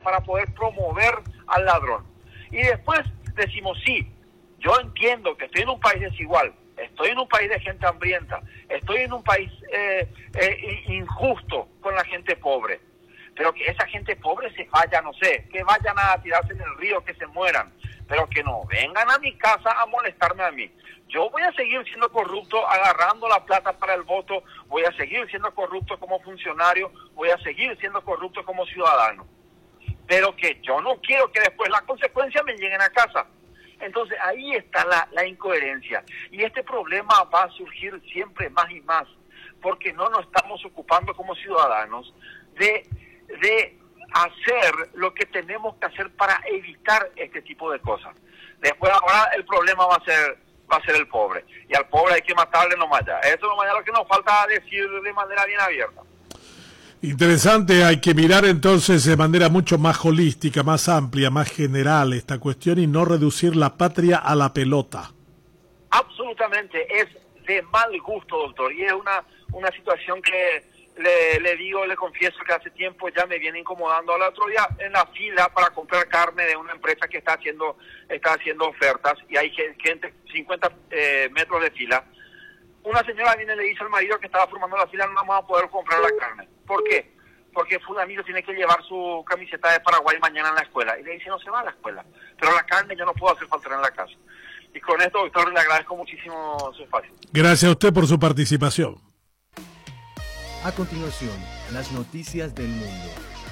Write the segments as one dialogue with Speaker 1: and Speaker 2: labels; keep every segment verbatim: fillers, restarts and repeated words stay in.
Speaker 1: para poder promover al ladrón. Y después decimos, sí, yo entiendo que estoy en un país desigual, estoy en un país de gente hambrienta, estoy en un país eh, eh, injusto con la gente pobre, pero que esa gente pobre se vaya, no sé, que vayan a tirarse en el río, que se mueran, pero que no vengan a mi casa a molestarme a mí. Yo voy a seguir siendo corrupto, agarrando la plata para el voto, voy a seguir siendo corrupto como funcionario, voy a seguir siendo corrupto como ciudadano. Pero que yo no quiero que después las consecuencias me lleguen a casa. Entonces ahí está la, la incoherencia. Y este problema va a surgir siempre más y más, porque no nos estamos ocupando como ciudadanos de, de hacer lo que tenemos que hacer para evitar este tipo de cosas. Después ahora el problema va a ser va a ser el pobre, y al pobre hay que matarle nomás ya. Eso nomás ya es lo que nos falta decir de manera bien abierta.
Speaker 2: Interesante, hay que mirar entonces de manera mucho más holística, más amplia, más general esta cuestión y no reducir la patria a la pelota.
Speaker 1: Absolutamente, es de mal gusto, doctor, y es una, una situación que le, le digo, le confieso que hace tiempo ya me viene incomodando. Al otro día en la fila para comprar carne de una empresa que está haciendo está haciendo ofertas y hay gente, cincuenta eh, metros de fila. Una señora viene y le dice al marido que estaba formando la fila, no vamos a poder comprar la carne. ¿Por qué? Porque fulanito tiene que llevar su camiseta de Paraguay mañana en la escuela. Y le dice, no se va a la escuela, pero la carne yo no puedo hacer falta en la casa. Y con esto, doctor, le agradezco muchísimo su espacio.
Speaker 2: Gracias a usted por su participación.
Speaker 3: A continuación, las noticias del mundo.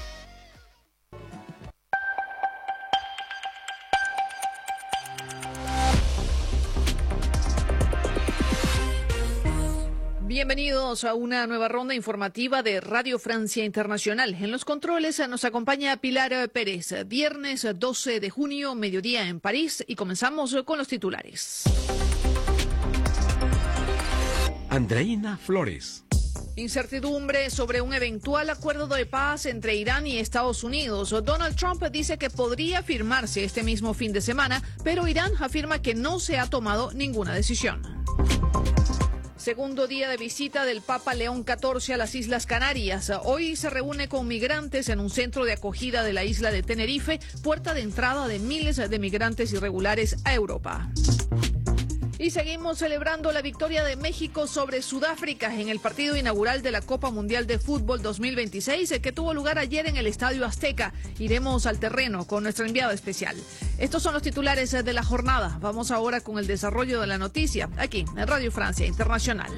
Speaker 4: Bienvenidos a una nueva ronda informativa de Radio Francia Internacional. En los controles nos acompaña Pilar Pérez. Viernes doce de junio, mediodía en París, y comenzamos con los titulares.
Speaker 5: Andreina Flores.
Speaker 4: Incertidumbre sobre un eventual acuerdo de paz entre Irán y Estados Unidos. Donald Trump dice que podría firmarse este mismo fin de semana, pero Irán afirma que no se ha tomado ninguna decisión. Segundo día de visita del Papa León catorce a las Islas Canarias. Hoy se reúne con migrantes en un centro de acogida de la isla de Tenerife, puerta de entrada de miles de migrantes irregulares a Europa. Y seguimos celebrando la victoria de México sobre Sudáfrica en el partido inaugural de la Copa Mundial de Fútbol dos mil veintiséis, que tuvo lugar ayer en el Estadio Azteca. Iremos al terreno con nuestra enviada especial. Estos son los titulares de la jornada. Vamos ahora con el desarrollo de la noticia, aquí en Radio Francia Internacional.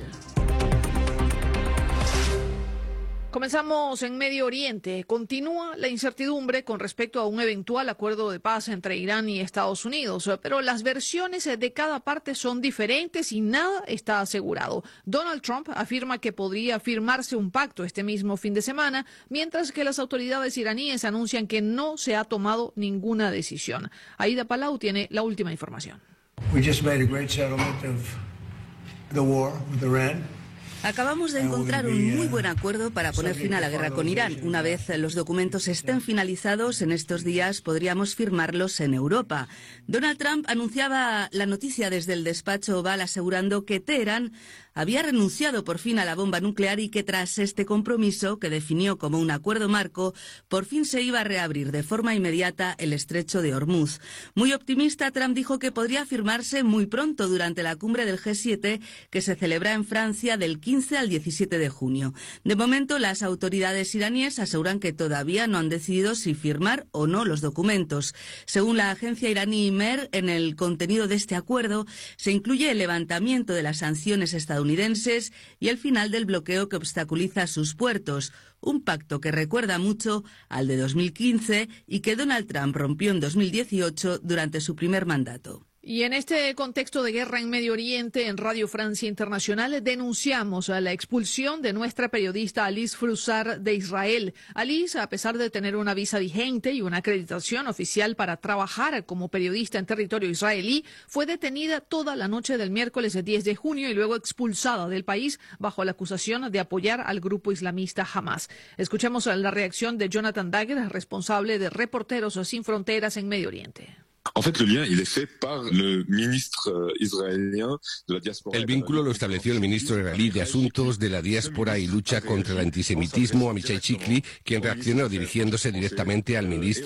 Speaker 4: Comenzamos en Medio Oriente. Continúa la incertidumbre con respecto a un eventual acuerdo de paz entre Irán y Estados Unidos, pero las versiones de cada parte son diferentes y nada está asegurado. Donald Trump afirma que podría firmarse un pacto este mismo fin de semana, mientras que las autoridades iraníes anuncian que no se ha tomado ninguna decisión. Aida Palau tiene la última información.
Speaker 6: We just made a great settlement of the war with Iran.
Speaker 7: Acabamos de encontrar un muy buen acuerdo para poner fin a la guerra con Irán. Una vez los documentos estén finalizados, en estos días podríamos firmarlos en Europa. Donald Trump anunciaba la noticia desde el despacho Oval, asegurando que Teherán había renunciado por fin a la bomba nuclear y que tras este compromiso, que definió como un acuerdo marco, por fin se iba a reabrir de forma inmediata el estrecho de Hormuz. Muy optimista, Trump dijo que podría firmarse muy pronto durante la cumbre del G siete, que se celebra en Francia del quince al diecisiete de junio. De momento, las autoridades iraníes aseguran que todavía no han decidido si firmar o no los documentos. Según la agencia iraní Mer, en el contenido de este acuerdo se incluye el levantamiento de las sanciones estadounidenses y el final del bloqueo que obstaculiza sus puertos, un pacto que recuerda mucho al de dos mil quince y que Donald Trump rompió en dos mil dieciocho durante su primer mandato.
Speaker 4: Y en este contexto de guerra en Medio Oriente, en Radio Francia Internacional, denunciamos a la expulsión de nuestra periodista Alice Froussard de Israel. Alice, a pesar de tener una visa vigente y una acreditación oficial para trabajar como periodista en territorio israelí, fue detenida toda la noche del miércoles diez de junio y luego expulsada del país bajo la acusación de apoyar al grupo islamista Hamas. Escuchemos la reacción de Jonathan Dagger, responsable de Reporteros Sin Fronteras en Medio Oriente.
Speaker 5: El vínculo lo estableció el ministro israelí de Asuntos de la Diáspora y Lucha contra el Antisemitismo, Amichai Chikli, quien reaccionó dirigiéndose directamente al ministro